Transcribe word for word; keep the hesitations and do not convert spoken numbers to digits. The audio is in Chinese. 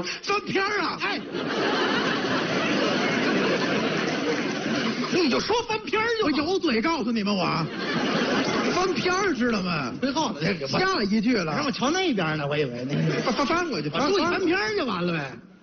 翻篇儿啊！ 哎， 你就说翻篇儿就我有嘴告诉你们，我翻篇儿知道吗？ 最后的这个下一句了， 让我瞧那边呢，我以为那翻翻翻过去， 翻注意翻篇儿就完了呗。